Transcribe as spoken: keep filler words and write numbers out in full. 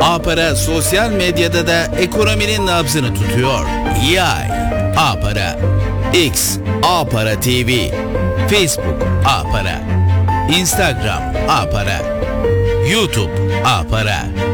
A-Para sosyal medyada da ekonominin nabzını tutuyor. Yay A-Para, X A-Para T V, Facebook A-Para, Instagram A-Para, YouTube A-Para.